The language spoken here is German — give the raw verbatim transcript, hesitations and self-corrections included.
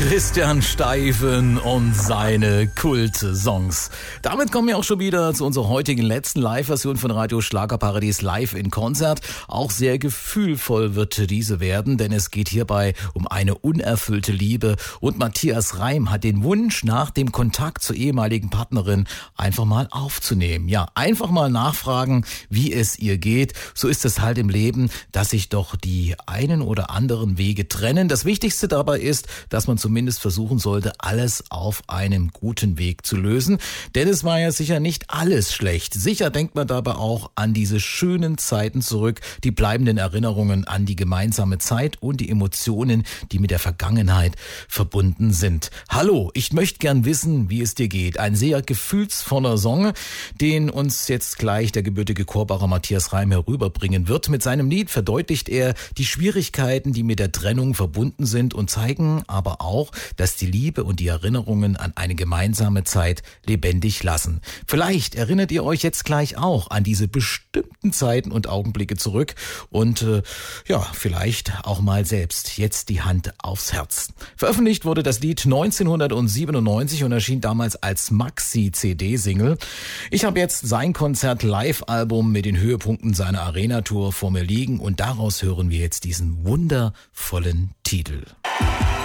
Christian Steifen und seine Kult-Songs. Damit kommen wir auch schon wieder zu unserer heutigen letzten Live-Version von Radio Schlagerparadies live in Konzert. Auch sehr gefühlvoll wird diese werden, denn es geht hierbei um eine unerfüllte Liebe. Und Matthias Reim hat den Wunsch, nach dem Kontakt zur ehemaligen Partnerin einfach mal aufzunehmen. Ja, einfach mal nachfragen, wie es ihr geht. So ist es halt im Leben, dass sich doch die einen oder anderen Wege trennen. Das Wichtigste dabei ist, dass man zumindest versuchen sollte, alles auf einem guten Weg zu lösen. Denn es war ja sicher nicht alles schlecht. Sicher denkt man dabei auch an diese schönen Zeiten zurück, die bleibenden Erinnerungen an die gemeinsame Zeit und die Emotionen, die mit der Vergangenheit verbunden sind. Hallo, ich möchte gern wissen, wie es dir geht. Ein sehr gefühlsvoller Song, den uns jetzt gleich der gebürtige Chorbacher Matthias Reim herüberbringen wird. Mit seinem Lied verdeutlicht er die Schwierigkeiten, die mit der Trennung verbunden sind und zeigen aber auch, dass die Liebe und die Erinnerungen an eine gemeinsame Zeit lebendig lassen. Vielleicht erinnert ihr euch jetzt gleich auch an diese bestimmten Zeiten und Augenblicke zurück und äh, ja, vielleicht auch mal selbst jetzt die Hand aufs Herz. Veröffentlicht wurde das Lied neunzehnhundertsiebenundneunzig und erschien damals als Maxi-C D-Single. Ich habe jetzt sein Konzert-Live-Album mit den Höhepunkten seiner Arena-Tour vor mir liegen und daraus hören wir jetzt diesen wundervollen Titel.